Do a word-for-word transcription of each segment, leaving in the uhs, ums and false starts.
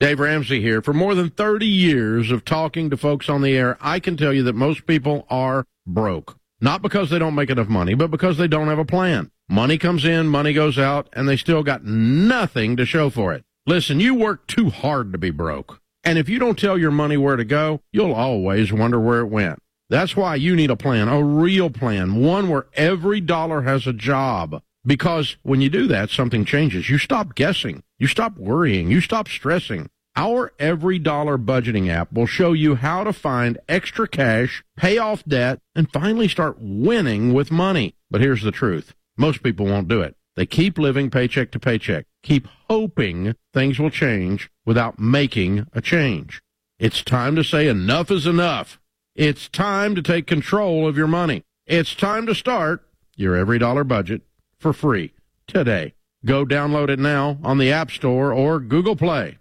Dave Ramsey here. For more than thirty years of talking to folks on the air, I can tell you that most people are broke. Not because they don't make enough money, but because they don't have a plan. Money comes in, money goes out, and they still got nothing to show for it. Listen, you work too hard to be broke. And if you don't tell your money where to go, you'll always wonder where it went. That's why you need a plan, a real plan, one where every dollar has a job. Because when you do that, something changes. You stop guessing. You stop worrying. You stop stressing. Our Every Dollar Budgeting app will show you how to find extra cash, pay off debt, and finally start winning with money. But here's the truth. Most people won't do it. They keep living paycheck to paycheck, keep hoping things will change without making a change. It's time to say enough is enough. It's time to take control of your money. It's time to start your Every Dollar Budget for free today. Go download it now on the App Store or Google Play.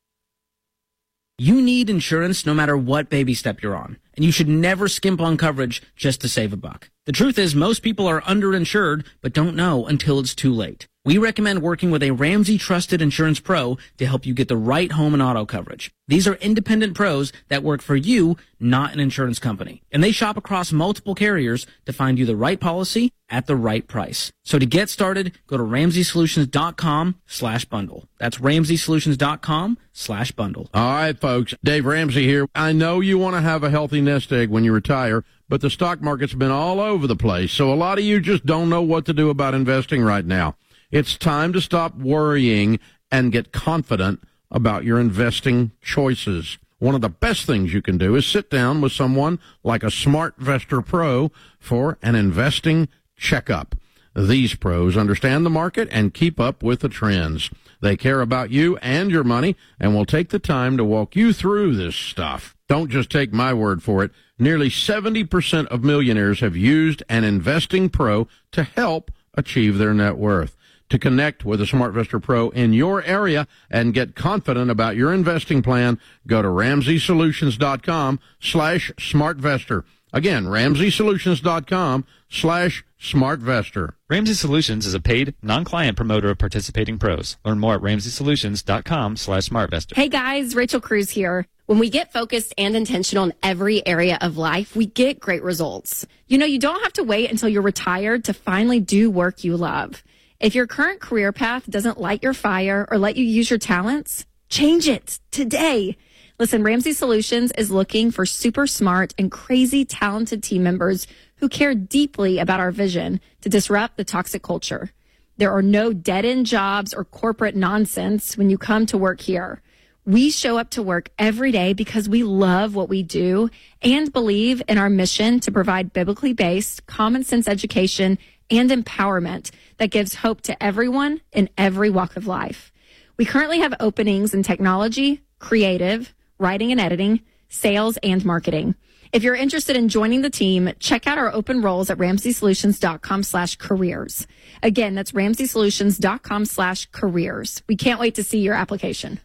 You need insurance no matter what baby step you're on, and you should never skimp on coverage just to save a buck. The truth is most people are underinsured but don't know until it's too late. We recommend working with a Ramsey Trusted Insurance Pro to help you get the right home and auto coverage. These are independent pros that work for you, not an insurance company. And they shop across multiple carriers to find you the right policy at the right price. So to get started, go to ramsey solutions dot com slash bundle. That's ramsey solutions dot com slash bundle. All right, folks. Dave Ramsey here. I know you want to have a healthy nest egg when you retire, but the stock market's been all over the place. So a lot of you just don't know what to do about investing right now. It's time to stop worrying and get confident about your investing choices. One of the best things you can do is sit down with someone like a SmartVestor Pro for an investing checkup. These pros understand the market and keep up with the trends. They care about you and your money and will take the time to walk you through this stuff. Don't just take my word for it. Nearly seventy percent of millionaires have used an investing pro to help achieve their net worth. To connect with a SmartVestor Pro in your area and get confident about your investing plan, go to ramsey solutions dot com slash smartvestor. Again, ramsey solutions dot com slash smartvestor. Ramsey Solutions is a paid, non-client promoter of participating pros. Learn more at ramsey solutions dot com slash smartvestor. Hey guys, Rachel Cruz here. When we get focused and intentional in every area of life, we get great results. You know, you don't have to wait until you're retired to finally do work you love. If your current career path doesn't light your fire or let you use your talents, change it today. Listen, Ramsey Solutions is looking for super smart and crazy talented team members who care deeply about our vision to disrupt the toxic culture. There are no dead-end jobs or corporate nonsense when you come to work here. We show up to work every day because we love what we do and believe in our mission to provide biblically based, common sense education and empowerment that gives hope to everyone in every walk of life. We currently have openings in technology, creative, writing and editing, sales, and marketing. If you're interested in joining the team, check out our open roles at ramsey solutions dot com slash careers. Again, that's ramsey solutions dot com slash careers. We can't wait to see your application.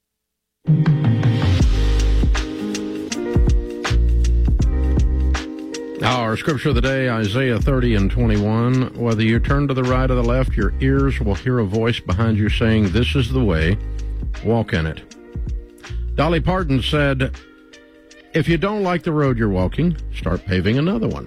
Our scripture of the day, Isaiah thirty and twenty-one. Whether you turn to the right or the left, your ears will hear a voice behind you saying, "This is the way, walk in it." Dolly Parton said, "If you don't like the road you're walking, start paving another one."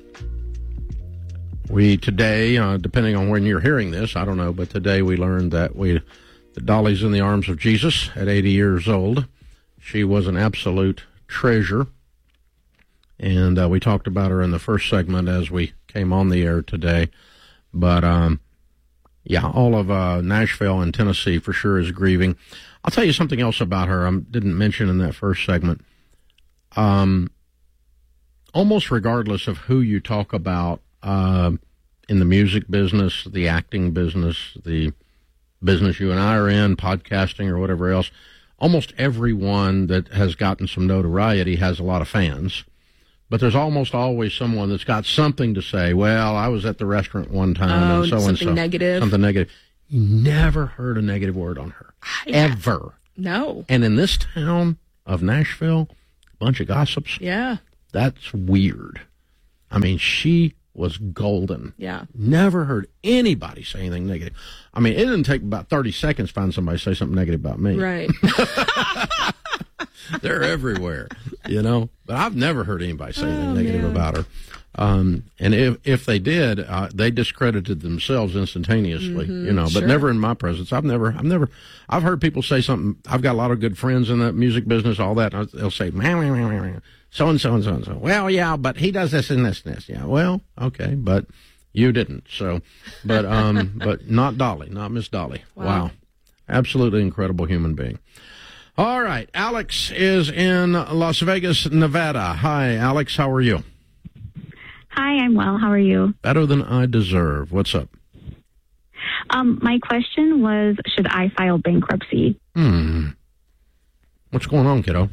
We today, uh, depending on when you're hearing this, I don't know, but today we learned that we, that Dolly's in the arms of Jesus at eighty years old. She was an absolute treasure. And uh, we talked about her in the first segment as we came on the air today. But, um, yeah, all of uh, Nashville and Tennessee for sure is grieving. I'll tell you something else about her I didn't mention in that first segment. Um, almost regardless of who you talk about uh, in the music business, the acting business, the business you and I are in, podcasting or whatever else, almost everyone that has gotten some notoriety has a lot of fans. But there's almost always someone that's got something to say. Well, I was at the restaurant one time oh, and so and so. Something negative. Something negative. You never heard a negative word on her. Yeah. Ever. No. And in this town of Nashville, a bunch of gossips. Yeah. That's weird. I mean, she was golden. Yeah. Never heard anybody say anything negative. I mean, it didn't take about thirty seconds to find somebody say something negative about me. Right. They're everywhere, you know. But I've never heard anybody say anything Oh, negative man. about her. Um, and if if they did, uh, they discredited themselves instantaneously, Mhm, you know. But sure. never in my presence. I've never, I've never, I've heard people say something. I've got a lot of good friends in the music business, all that. And they'll say, "Man, man, man, man, so and so and so and so." Well, yeah, but he does this and this and this. Yeah, well, okay, but you didn't. So, but um, but not Dolly, not Miss Dolly. Wow. Wow, absolutely incredible human being. All right, Alex is in Las Vegas, Nevada. Hi, Alex. How are you? Hi, I'm well. How are you? Better than I deserve. What's up? Um, my question was, should I file bankruptcy? Hmm. What's going on, kiddo?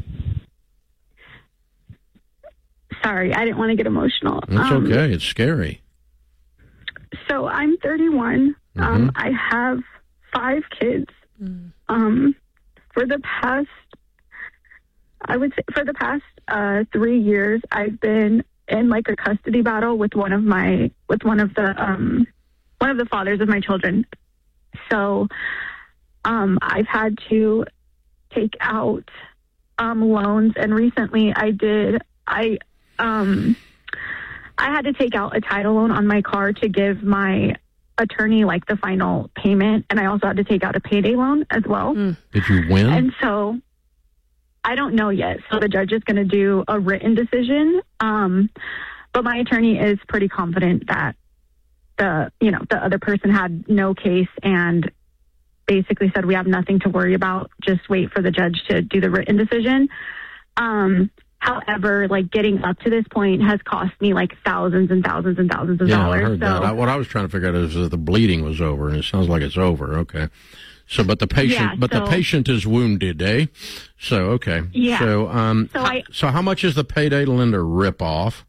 Sorry, I didn't want to get emotional. It's Um, okay. It's scary. So I'm thirty-one. Mhm. Um, I have five kids. Um, for the past, I would say, for the past uh, three years, I've been in like a custody battle with one of my, with one of the, um, one of the fathers of my children. So, um, I've had to take out um, loans, and recently I did. I, um, I had to take out a title loan on my car to give my attorney like the final payment, and I also had to take out a payday loan as well. Mm. Did you win? And so I don't know yet. So the judge is going to do a written decision. Um, but my attorney is pretty confident that the, you know, the other person had no case and basically said, we have nothing to worry about. Just wait for the judge to do the written decision. Um, however, like getting up to this point has cost me like thousands and thousands and thousands of yeah, dollars. I heard so, that. I, what I was trying to figure out is that the bleeding was over, and it sounds like it's over. Okay. So, but the patient, Yeah, but the so- patient is wounded, eh? So, okay. Yeah. So, um, So I- so how much is the payday lender rip off?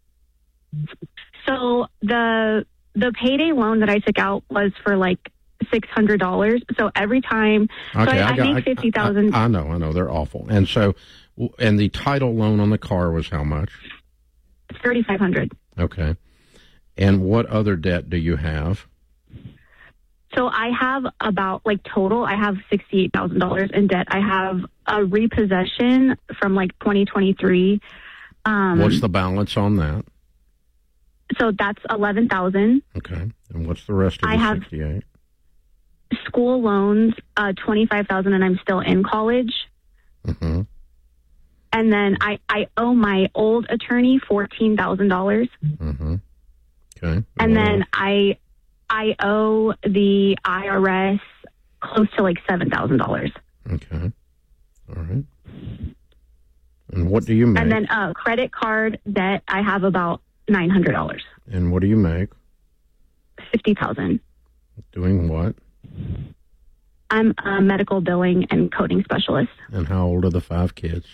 So the the payday loan that I took out was for like six hundred dollars. So every time, Okay, so I, I, got- make fifty thousand. I, I know, I know, they're awful. And so, and the title loan on the car was how much? Thirty five hundred. Okay. And what other debt do you have? So I have about like total, I have sixty eight thousand dollars in debt. I have a repossession from like twenty twenty three. Um, What's the balance on that? So that's eleven thousand. Okay. And what's the rest of I the have- sixty-eight? School loans, uh, twenty five thousand, and I'm still in college. Mm-hmm. And then I I owe my old attorney fourteen thousand dollars. Mm-hmm. Okay. And What then else? I I owe the I R S close to like seven thousand dollars. Okay. All right. And what do you make? And then uh, credit card debt, I have about nine hundred dollars, And what do you make? fifty thousand. Doing what? I'm a medical billing and coding specialist. And how old are the five kids?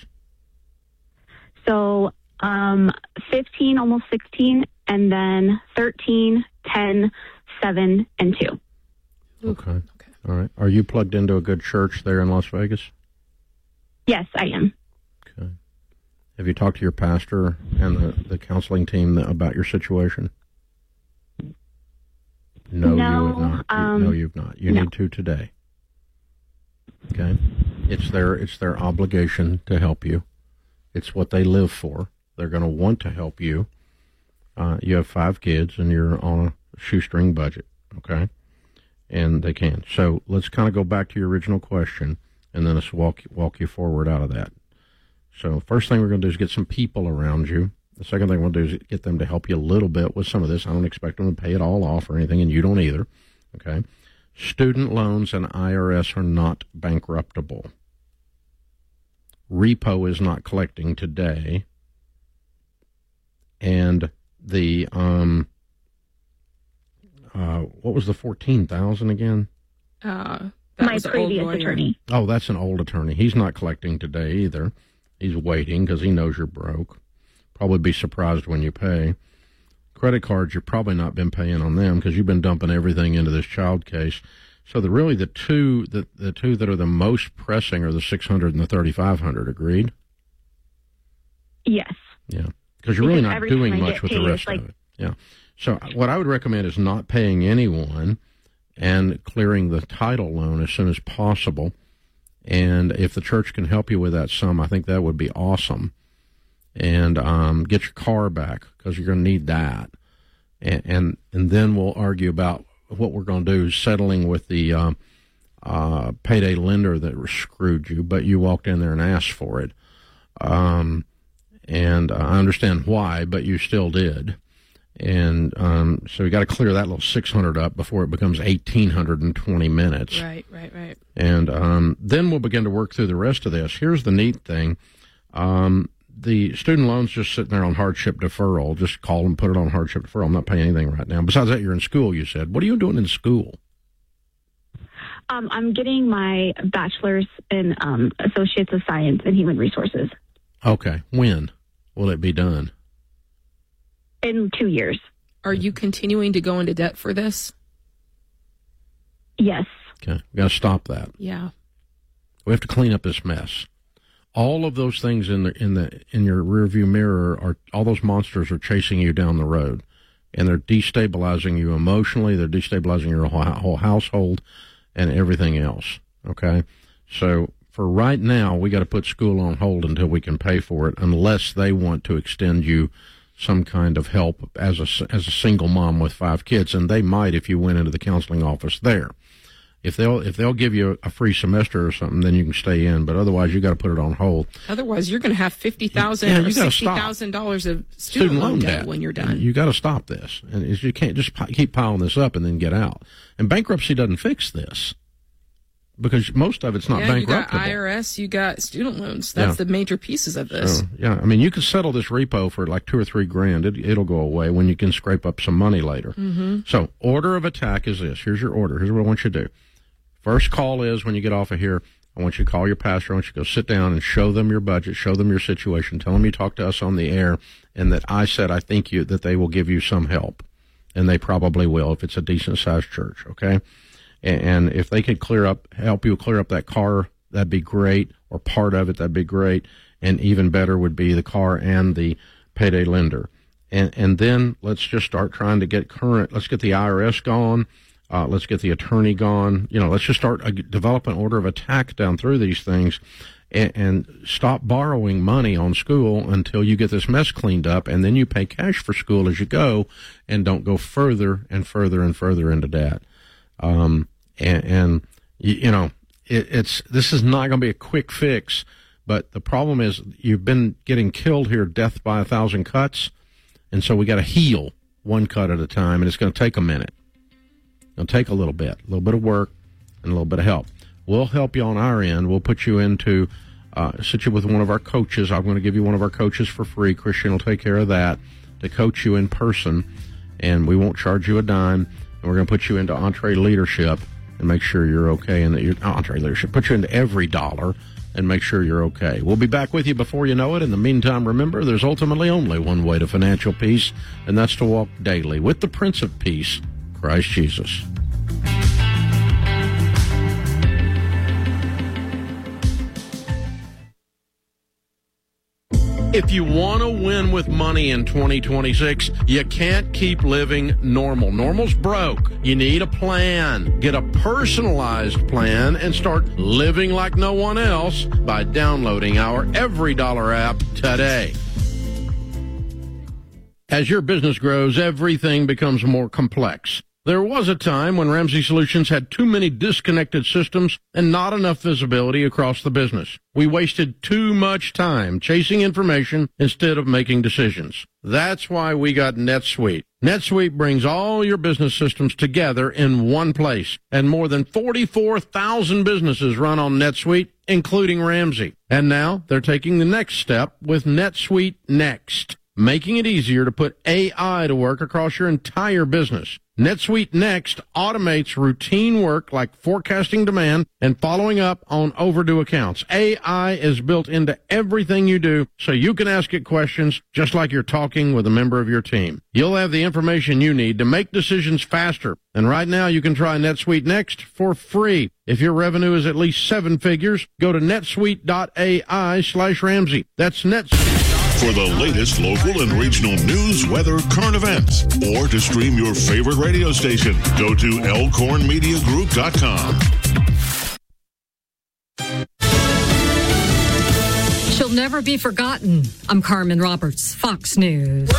So um, fifteen, almost sixteen, and then thirteen, ten, seven, and two. Okay. Okay. All right. Are you plugged into a good church there in Las Vegas? Yes, I am. Okay. Have you talked to your pastor and the, the counseling team about your situation? No, No, you would not. You- um, no, you've not. You no. need to today. Okay. It's their it's their obligation to help you. It's what they live for. They're going to want to help you. Uh, you have five kids and you're on a shoestring budget. Okay. And they can. So let's kind of go back to your original question, and then let's walk walk you forward out of that. So first thing we're going to do is get some people around you. The second thing we'll do is get them to help you a little bit with some of this. I don't expect them to pay it all off or anything, and you don't either. Okay. Student loans and I R S are not bankruptable. Repo is not collecting today. And the, um, uh, what was the fourteen thousand again? Uh, that My was the old previous lawyer. attorney. Oh, that's an old attorney. He's not collecting today either. He's waiting because he knows you're broke. Probably be surprised when you pay. Credit cards, you've probably not been paying on them because you've been dumping everything into this child case. So the really the two the, the two that are the most pressing are the six hundred and the thirty-five hundred. Agreed? Yes. Yeah, because you're really Because not every time doing I much get with paid, the it's rest like- of it. Yeah. So what I would recommend is not paying anyone and clearing the title loan as soon as possible. And if the church can help you with that sum, I think that would be awesome. And um, get your car back, because you're going to need that. And, and and then we'll argue about what we're going to do, settling with the uh, uh, payday lender that screwed you, but you walked in there and asked for it. Um, and I understand why, but you still did. And um, so we got to clear that little six hundred up before it becomes eighteen hundred in twenty minutes. Right, right, right. And um, then we'll begin to work through the rest of this. Here's the neat thing. Um, the student loan's just sitting there on hardship deferral. Just call and put it on hardship deferral. I'm not paying anything right now. Besides that, you're in school, you said. What are you doing in school? Um, I'm getting my bachelor's in um, Associates of Science in Human Resources. Okay. When will it be done? In two years. Are you continuing to go into debt for this? Yes. Okay. We got to stop that. Yeah. We have to clean up this mess. All of those things in the in the in your rearview mirror are all those monsters are chasing you down the road, and they're destabilizing you emotionally. They're destabilizing your whole, whole household and everything else. Okay, so for right now, we got to put school on hold until we can pay for it, unless they want to extend you some kind of help as a as a single mom with five kids, and they might if you went into the counseling office there. If they'll if they'll give you a free semester or something, then you can stay in. But otherwise, you got to put it on hold. Otherwise, you're going to have fifty thousand yeah, or sixty thousand dollars of student, student loan debt, debt when you're done. You got to stop this, and you can't just keep piling this up and then get out. And bankruptcy doesn't fix this, because most of it's not yeah, bankruptable. You got I R S, you got student loans. That's yeah. the major pieces of this. So, yeah, I mean, you can settle this repo for like two or three grand. It, it'll go away when you can scrape up some money later. Mm-hmm. So, order of attack is this. Here's your order. Here's what I want you to do. First call is when you get off of here, I want you to call your pastor. I want you to go sit down and show them your budget, show them your situation, tell them you talked to us on the air, and that I said I think you that they will give you some help, and they probably will if it's a decent-sized church, okay? And, and if they could clear up, help you clear up that car, that'd be great, or part of it, that'd be great, and even better would be the car and the payday lender. And, and then let's just start trying to get current. Let's get the I R S gone. Uh, let's get the attorney gone. You know, let's just start uh, develop an order of attack down through these things, and, and stop borrowing money on school until you get this mess cleaned up, and then you pay cash for school as you go, and don't go further and further and further into debt. Um, and, and you, you know, it, it's this is not going to be a quick fix, but the problem is you've been getting killed here, death by a thousand cuts, and so we got to heal one cut at a time, and it's going to take a minute. It'll take a little bit, a little bit of work, and a little bit of help. We'll help you on our end. We'll put you into, uh, sit you with one of our coaches. I'm going to give you one of our coaches for free. Christian will take care of that, to coach you in person, and we won't charge you a dime. And we're going to put you into Entree Leadership and make sure you're okay. And that you're Entree Leadership, put you into Every Dollar and make sure you're okay. We'll be back with you before you know it. In the meantime, remember, there's ultimately only one way to financial peace, and that's to walk daily with the Prince of Peace, Christ Jesus. If you want to win with money in twenty twenty-six, you can't keep living normal. Normal's broke. You need a plan. Get a personalized plan and start living like no one else by downloading our Every Dollar app today. As your business grows, everything becomes more complex. There was a time when Ramsey Solutions had too many disconnected systems and not enough visibility across the business. We wasted too much time chasing information instead of making decisions. That's why we got NetSuite. NetSuite brings all your business systems together in one place, and more than forty-four thousand businesses run on NetSuite, including Ramsey. And now they're taking the next step with NetSuite Next, making it easier to put A I to work across your entire business. NetSuite Next automates routine work like forecasting demand and following up on overdue accounts. A I is built into everything you do, so you can ask it questions just like you're talking with a member of your team. You'll have the information you need to make decisions faster. And right now you can try NetSuite Next for free. If your revenue is at least seven figures, go to netsuite dot A I slash Ramsey. That's NetSuite. for the latest local and regional news, weather, current events, or to stream your favorite radio station. Go to elkhorn media group dot com. She'll never be forgotten. I'm Carmen Roberts, Fox News.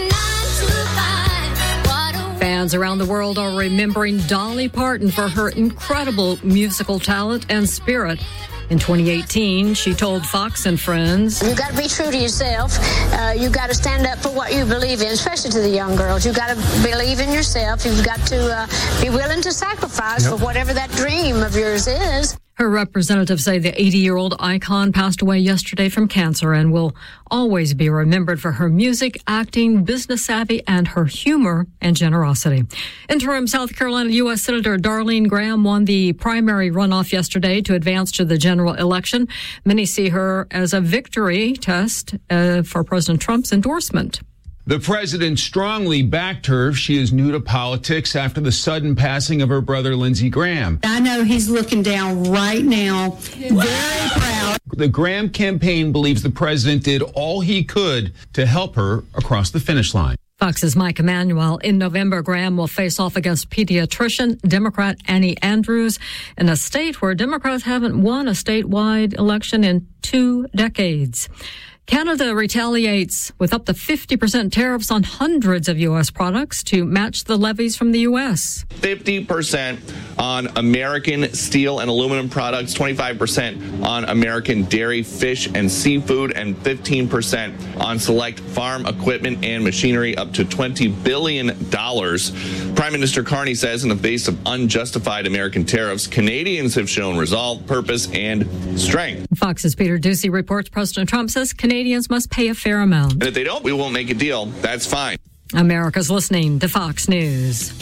Fans around the world are remembering Dolly Parton for her incredible musical talent and spirit. In twenty eighteen, she told Fox and Friends, "You got to be true to yourself. Uh, you got to stand up for what you believe in, especially to the young girls. You got to believe in yourself. You've got to uh, be willing to sacrifice yep. for whatever that dream of yours is." Her representatives say the eighty-year-old icon passed away yesterday from cancer and will always be remembered for her music, acting, business savvy, and her humor and generosity. Interim South Carolina U S Senator Darlene Graham won the primary runoff yesterday to advance to the general election. Many see her as a victory test uh, for President Trump's endorsement. The president strongly backed her. She is new to politics after the sudden passing of her brother, Lindsey Graham. I know he's looking down right now, very proud. The Graham campaign believes the president did all he could to help her across the finish line. Fox's Mike Emanuel. In November, Graham will face off against pediatrician Democrat Annie Andrews in a state where Democrats haven't won a statewide election in two decades. Canada retaliates with up to fifty percent tariffs on hundreds of U S products to match the levies from the U S. fifty percent on American steel and aluminum products, twenty-five percent on American dairy, fish, and seafood, and fifteen percent on select farm equipment and machinery, up to twenty billion dollars. Prime Minister Carney says in the face of unjustified American tariffs, Canadians have shown resolve, purpose, and strength. Fox's Peter Doocy reports President Trump says Canadians must pay a fair amount. And if they don't, we won't make a deal. That's fine. America's listening to Fox News.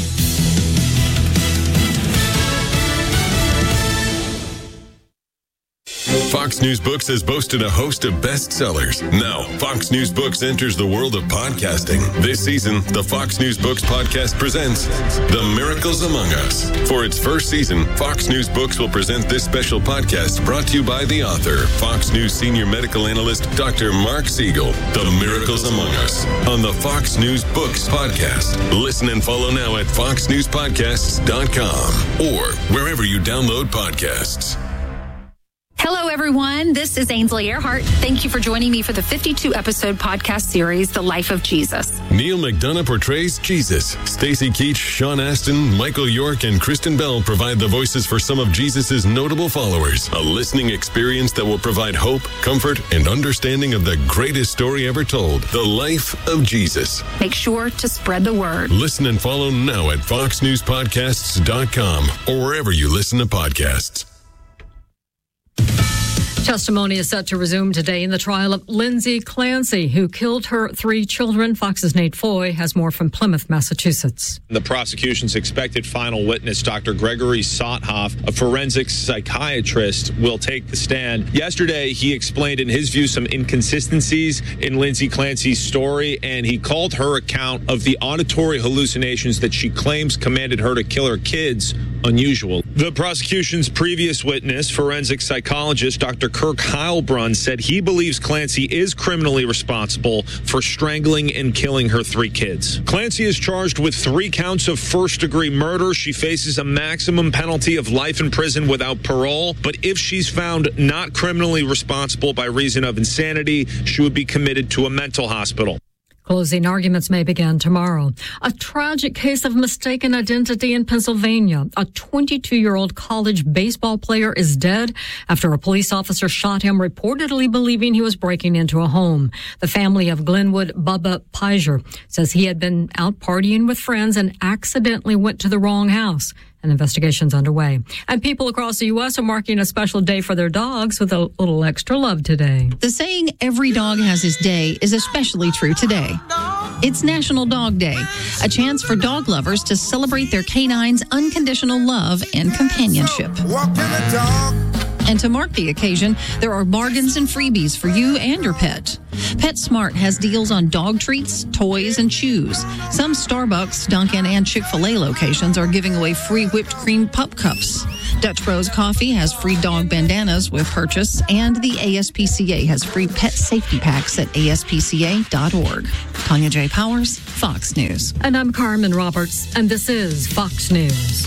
Fox News Books has boasted a host of bestsellers. Now, Fox News Books enters the world of podcasting. This season, the Fox News Books podcast presents The Miracles Among Us. For its first season, Fox News Books will present this special podcast brought to you by the author, Fox News senior medical analyst, Doctor Mark Siegel. The Miracles Among Us on the Fox News Books podcast. Listen and follow now at fox news podcasts dot com or wherever you download podcasts. Hello, everyone. This is Ainsley Earhart. Thank you for joining me for the fifty-two episode podcast series, The Life of Jesus. Neil McDonough portrays Jesus. Stacey Keach, Sean Astin, Michael York, and Kristen Bell provide the voices for some of Jesus' notable followers. A listening experience that will provide hope, comfort, and understanding of the greatest story ever told, The Life of Jesus. Make sure to spread the word. Listen and follow now at fox news podcasts dot com or wherever you listen to podcasts. Testimony is set to resume today in the trial of Lindsay Clancy, who killed her three children. Fox's Nate Foy has more from Plymouth, Massachusetts. The prosecution's expected final witness, Doctor Gregory Sothoff, a forensic psychiatrist, will take the stand. Yesterday, he explained, in his view, some inconsistencies in Lindsay Clancy's story, and he called her account of the auditory hallucinations that she claims commanded her to kill her kids unusual. The prosecution's previous witness, forensic psychologist Doctor Kirk Heilbrunn, said he believes Clancy is criminally responsible for strangling and killing her three kids. Clancy is charged with three counts of first-degree murder. She faces a maximum penalty of life in prison without parole, but if she's found not criminally responsible by reason of insanity, she would be committed to a mental hospital. Closing arguments may begin tomorrow. A tragic case of mistaken identity in Pennsylvania. A twenty-two-year-old college baseball player is dead after a police officer shot him, reportedly believing he was breaking into a home. The family of Glenwood Bubba Pizer says he had been out partying with friends and accidentally went to the wrong house. An investigation's underway. And people across the U S are marking a special day for their dogs with a little extra love today. The saying, every dog has his day, is especially true today. It's National Dog Day, a chance for dog lovers to celebrate their canine's unconditional love and companionship. And to mark the occasion, there are bargains and freebies for you and your pet. PetSmart has deals on dog treats, toys, and chews. Some Starbucks, Dunkin', and Chick-fil-A locations are giving away free whipped cream pup cups. Dutch Bros Coffee has free dog bandanas with purchase, and the A S P C A has free pet safety packs at A S P C A dot org. Tanya J. Powers, Fox News. And I'm Carmen Roberts, and this is Fox News.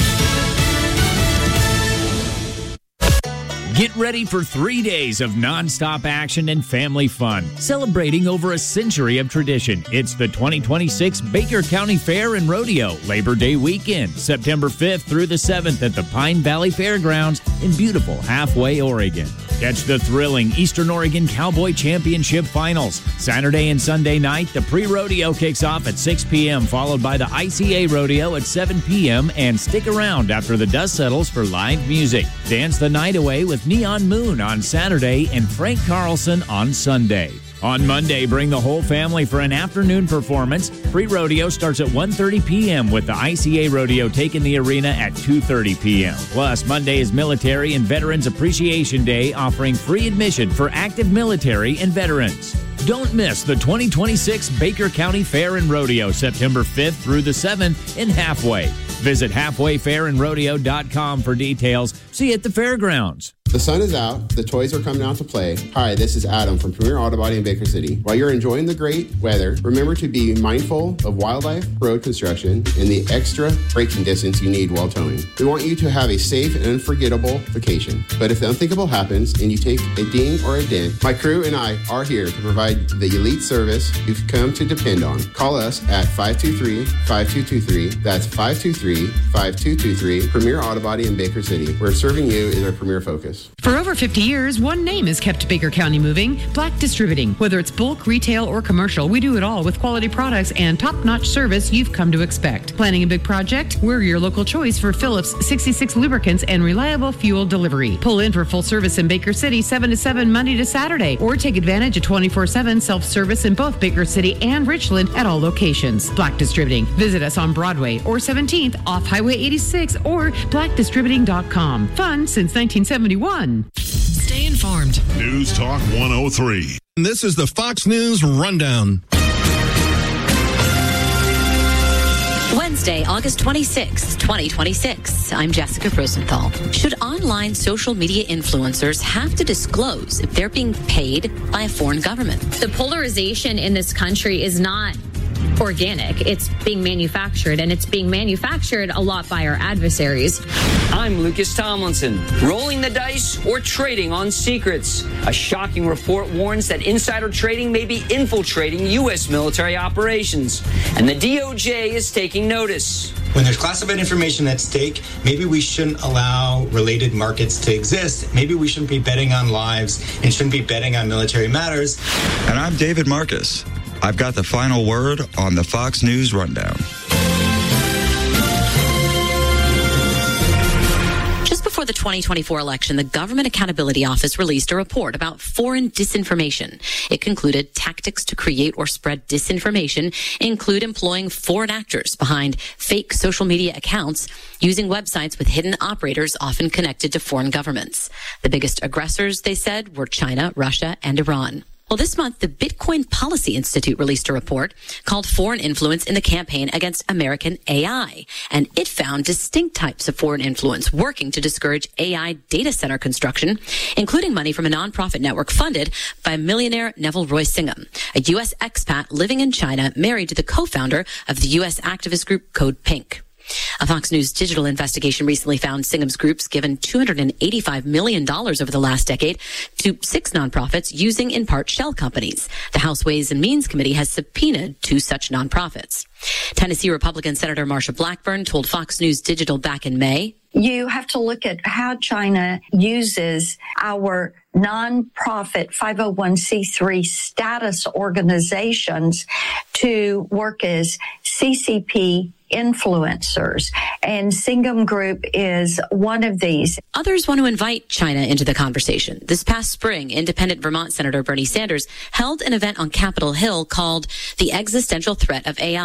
Get ready for three days of nonstop action and family fun, celebrating over a century of tradition. It's the twenty twenty-six Baker County Fair and Rodeo Labor Day weekend, September fifth through the seventh at the Pine Valley Fairgrounds in beautiful Halfway, Oregon. Catch the thrilling Eastern Oregon Cowboy Championship Finals. Saturday and Sunday night, the pre-rodeo kicks off at six p.m., followed by the I C A Rodeo at seven p.m., and stick around after the dust settles for live music. Dance the night away with Neon Moon on Saturday and Frank Carlson on Sunday. On Monday, bring the whole family for an afternoon performance. Pre-rodeo starts at one thirty p.m. with the I C A Rodeo taking the arena at two thirty p.m. Plus, Monday is Military and Veterans Appreciation Day, offering free admission for active military and veterans. Don't miss the twenty twenty-six Baker County Fair and Rodeo, September fifth through the seventh in Halfway. Visit halfway fair and rodeo dot com for details. See you at the fairgrounds. The sun is out. The toys are coming out to play. Hi, this is Adam from Premier Auto Body in Baker City. While you're enjoying the great weather, remember to be mindful of wildlife, road construction, and the extra braking distance you need while towing. We want you to have a safe and unforgettable vacation. But if the unthinkable happens and you take a ding or a dent, my crew and I are here to provide the elite service you've come to depend on. Call us at five two three, five two two three. That's five two three, five two two three. Premier Auto Body in Baker City, where serving you is our premier focus. For over fifty years, one name has kept Baker County moving, Black Distributing. Whether it's bulk, retail, or commercial, we do it all with quality products and top-notch service you've come to expect. Planning a big project? We're your local choice for Phillips sixty-six lubricants and reliable fuel delivery. Pull in for full service in Baker City seven to seven Monday to Saturday, or take advantage of twenty-four seven self-service in both Baker City and Richland at all locations. Black Distributing. Visit us on Broadway or seventeenth off Highway eighty-six or black distributing dot com. Fun since nineteen seventy-one. Stay informed. News Talk one oh three. This is the Fox News Rundown. Wednesday, August twenty-sixth, twenty twenty-six. I'm Jessica Rosenthal. Should online social media influencers have to disclose if they're being paid by a foreign government? The polarization in this country is not organic. It's being manufactured, and it's being manufactured a lot by our adversaries. I'm Lucas Tomlinson. Rolling the dice or trading on secrets. A shocking report warns that insider trading may be infiltrating U S military operations, and the D O J is taking notice. When there's classified information at stake, maybe we shouldn't allow related markets to exist. Maybe we shouldn't be betting on lives and shouldn't be betting on military matters. And I'm David Marcus. I've got the final word on the Fox News Rundown. Just before the twenty twenty-four election, the Government Accountability Office released a report about foreign disinformation. It concluded tactics to create or spread disinformation include employing foreign actors behind fake social media accounts, using websites with hidden operators often connected to foreign governments. The biggest aggressors, they said, were China, Russia, and Iran. Well, this month, the Bitcoin Policy Institute released a report called Foreign Influence in the Campaign Against American A I. And it found distinct types of foreign influence working to discourage A I data center construction, including money from a nonprofit network funded by millionaire Neville Roy Singham, a U S expat living in China, married to the co-founder of the U S activist group Code Pink. A Fox News digital investigation recently found Singham's groups given two hundred eighty-five million dollars over the last decade to six nonprofits using in part shell companies. The House Ways and Means Committee has subpoenaed two such nonprofits. Tennessee Republican Senator Marsha Blackburn told Fox News Digital back in May, you have to look at how China uses our nonprofit five oh one c three status organizations to work as C C P influencers, and Singham Group is one of these. Others want to invite China into the conversation. This past spring, independent Vermont Senator Bernie Sanders held an event on Capitol Hill called The Existential Threat of A I.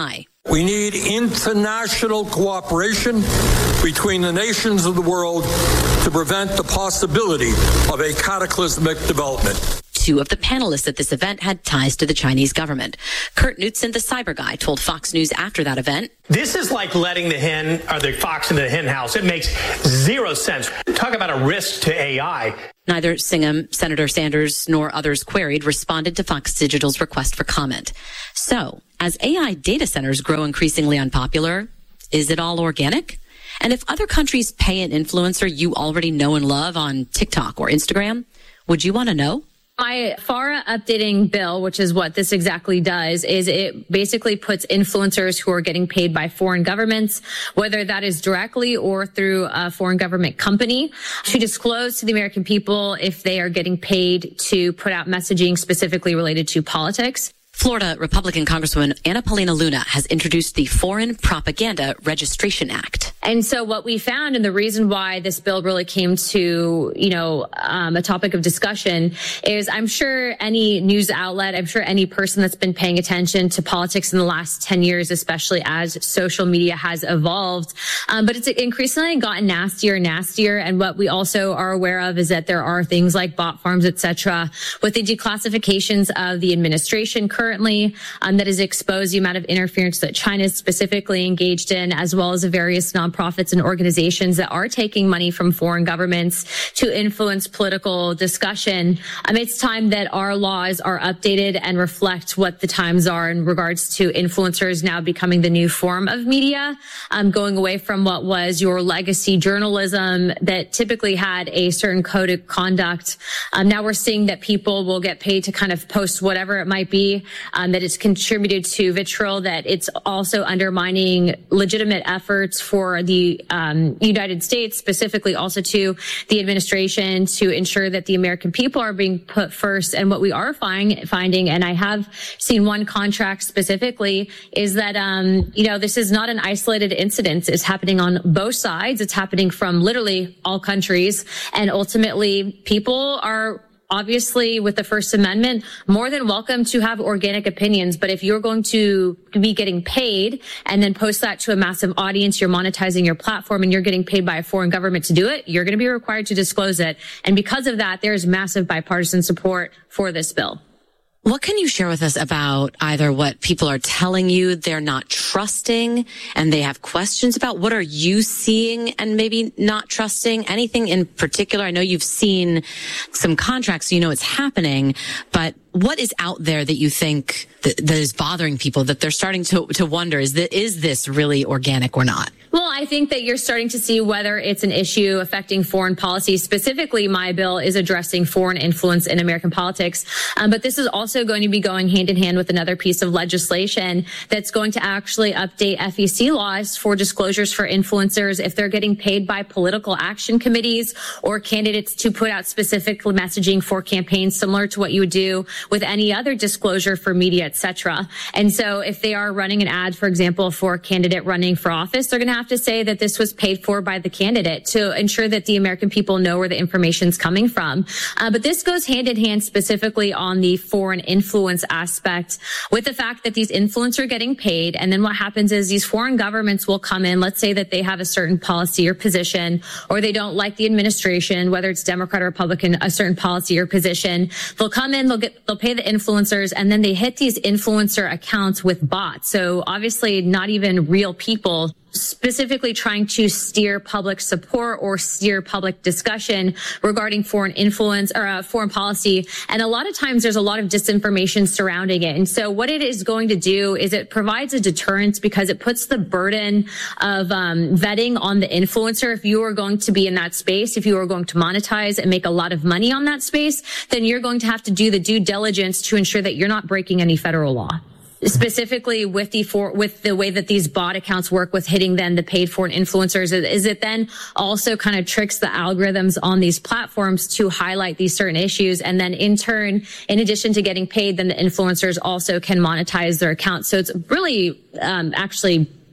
We need international cooperation between the nations of the world to prevent the possibility of a cataclysmic development. Two of the panelists at this event had ties to the Chinese government. Kurt Knudsen, the cyber guy, told Fox News after that event, "This is like letting the hen or the fox into the hen house. It makes zero sense. Talk about a risk to A I." Neither Singham, Senator Sanders, nor others queried responded to Fox Digital's request for comment. So, as A I data centers grow increasingly unpopular, is it all organic? And if other countries pay an influencer you already know and love on TikTok or Instagram, would you want to know? My FARA updating bill, which is what this exactly does, is it basically puts influencers who are getting paid by foreign governments, whether that is directly or through a foreign government company, to disclose to the American people if they are getting paid to put out messaging specifically related to politics. Florida Republican Congresswoman Anna Paulina Luna has introduced the Foreign Propaganda Registration Act. And so what we found, and the reason why this bill really came to, you know, um, a topic of discussion, is I'm sure any news outlet, I'm sure any person that's been paying attention to politics in the last ten years, especially as social media has evolved, um, but it's increasingly gotten nastier and nastier. And what we also are aware of is that there are things like bot farms, et cetera, with the declassifications of the administration currently. Currently, um, that has exposed the amount of interference that China is specifically engaged in, as well as the various nonprofits and organizations that are taking money from foreign governments to influence political discussion. Um, it's time that our laws are updated and reflect what the times are in regards to influencers now becoming the new form of media, um, going away from what was your legacy journalism that typically had a certain code of conduct. Um, now we're seeing that people will get paid to kind of post whatever it might be. Um, that it's contributed to vitriol, that it's also undermining legitimate efforts for the um, United States, specifically also to the administration, to ensure that the American people are being put first. And what we are find, finding, and I have seen one contract specifically, is that, um, you know, this is not an isolated incident. It's happening on both sides. It's happening from literally all countries. And ultimately, people are obviously, with the First Amendment, more than welcome to have organic opinions. But if you're going to be getting paid and then post that to a massive audience, you're monetizing your platform and you're getting paid by a foreign government to do it, you're going to be required to disclose it. And because of that, there's massive bipartisan support for this bill. What can you share with us about either what people are telling you they're not trusting and they have questions about? What are you seeing and maybe not trusting? Anything in particular? I know you've seen some contracts, so you know it's happening, but what is out there that you think that, that is bothering people, that they're starting to, to wonder, is that, is this really organic or not? Well, I think that you're starting to see whether it's an issue affecting foreign policy. Specifically, my bill is addressing foreign influence in American politics. Um, but this is also going to be going hand in hand with another piece of legislation that's going to actually update F E C laws for disclosures for influencers if they're getting paid by political action committees or candidates to put out specific messaging for campaigns, similar to what you would do with any other disclosure for media, et cetera. And so if they are running an ad, for example, for a candidate running for office, they're going to have to say that this was paid for by the candidate to ensure that the American people know where the information is coming from. Uh, but this goes hand in hand specifically on the foreign influence aspect with the fact that these influencers are getting paid. And then what happens is these foreign governments will come in. Let's say that they have a certain policy or position, or they don't like the administration, whether it's Democrat or Republican, a certain policy or position. They'll come in, they'll get, they'll pay the influencers, and then they hit these influencer accounts with bots. So obviously not even real people, specifically trying to steer public support or steer public discussion regarding foreign influence or uh, foreign policy. And a lot of times there's a lot of disinformation surrounding it. And so what it is going to do is it provides a deterrence because it puts the burden of um, vetting on the influencer. If you are going to be in that space, if you are going to monetize and make a lot of money on that space, then you're going to have to do the due diligence to ensure that you're not breaking any federal law. Specifically with the for, with the way that these bot accounts work with hitting then the paid for influencers is, is it then also kind of tricks the algorithms on these platforms to highlight these certain issues. And then in turn, in addition to getting paid, then the influencers also can monetize their accounts. So it's really um, actually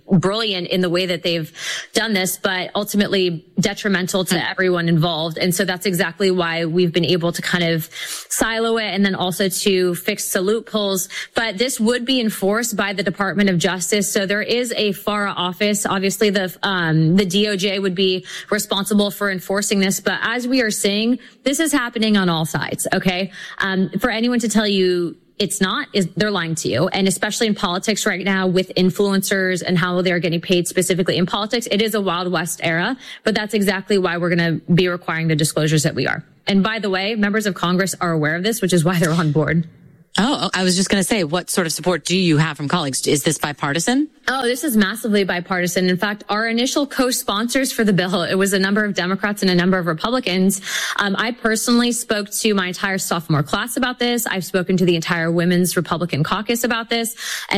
brilliant in the way that they've done this, but ultimately detrimental to everyone involved. And so that's exactly why we've been able to kind of silo it and then also to fix the loopholes. But this would be enforced by the Department of Justice. So there is a FARA office. Obviously, the um, the D O J would be responsible for enforcing this. But as we are seeing, this is happening on all sides. OK, um, for anyone to tell you it's not, is they're lying to you. And especially in politics right now with influencers and how they're getting paid specifically in politics, it is a Wild West era. But that's exactly why we're going to be requiring the disclosures that we are. And by the way, members of Congress are aware of this, which is why they're on board. Oh, I was just going to say, what sort of support do you have from colleagues? Is this bipartisan? Oh, this is massively bipartisan. In fact, our initial co-sponsors for the bill, it was a number of Democrats and a number of Republicans. Um, I personally spoke to my entire sophomore class about this. I've spoken to the entire Women's Republican Caucus about this. And